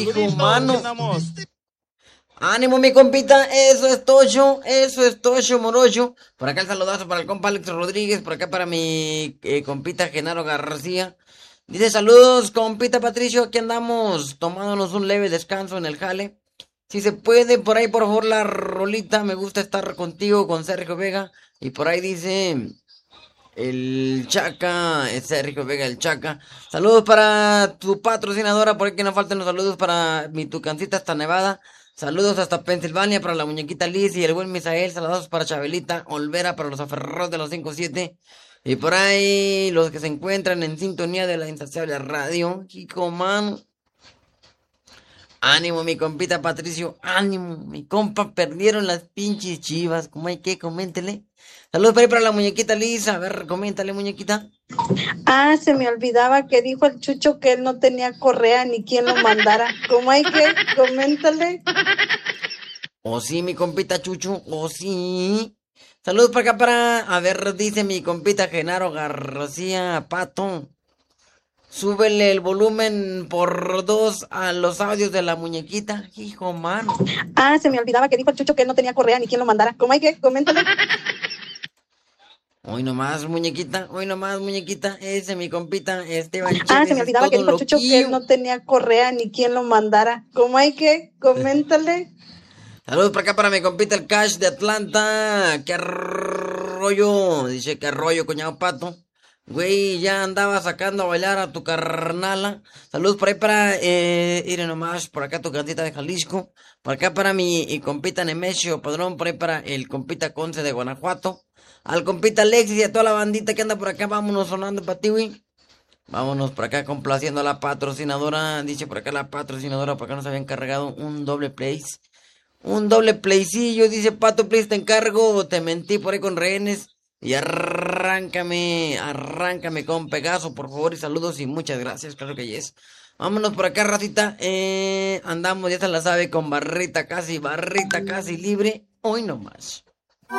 Hijo, Aquí mano. andamos. Ánimo, mi compita, eso es Tocho Morocho. Por acá el saludazo para el compa Alex Rodríguez, por acá para mi compita Genaro García. Dice saludos, compita Patricio, aquí andamos tomándonos un leve descanso en el jale. Si se puede, por ahí por favor la rolita, me gusta estar contigo con Sergio Vega. Y por ahí dice el Chaca, es Sergio Vega el Chaca. Saludos para tu patrocinadora, por ahí que no falten los saludos para mi Tucancita hasta Nevada. Saludos hasta Pensilvania para la muñequita Liz y el buen Misael. Saludos para Chabelita Olvera, para los aferrados de los 5-7. Y por ahí los que se encuentran en sintonía de la insaciable radio. Chico, mano. Ánimo, mi compita Patricio. Ánimo, mi compa. Perdieron las pinches chivas. ¿Cómo hay que? Coméntele. Saludos por ahí para la muñequita Lisa. A ver, coméntale, muñequita. Ah, se me olvidaba que dijo el Chucho que él no tenía correa ni quien lo mandara. ¿Cómo hay que? Coméntale. Oh, sí, mi compita Chucho. Oh, sí. Saludos para acá para... A ver, dice mi compita Genaro García Pato. Súbele el volumen por 2 a los audios de la muñequita. Hijo, mano. Ah, se me olvidaba que dijo el Chucho que él no tenía correa ni quien lo mandara. ¿Cómo hay que? Coméntale. Hoy nomás, muñequita. Hoy nomás, muñequita. Ese, mi compita Esteban Ah, Chévez se me es olvidaba que todo dijo el Chucho que él loquillo. no tenía correa ni quien lo mandara. ¿Cómo hay que? Coméntale. Saludos para acá para mi compita el Cash de Atlanta. ¿Qué rollo? Dice, ¿qué rollo, cuñado Pato? Güey, ya andaba sacando a bailar a tu carnala. Saludos por ahí para, ir nomás, por acá tu cantita de Jalisco. Por acá para mi compita Nemesio Padrón, por ahí para el compita Conce de Guanajuato. Al compita Alexis y a toda la bandita que anda por acá, vámonos sonando para ti, güey. Vámonos por acá complaciendo a la patrocinadora. Dice por acá la patrocinadora, por acá nos habían cargado un doble place. Un doble playcillo, dice Pato, please, te encargo, te mentí por ahí con rehenes. Y arráncame con Pegaso, por favor, y saludos y muchas gracias, claro que yes. Vámonos por acá, racita. Andamos, ya se la sabe, con barrita casi libre. Hoy nomás.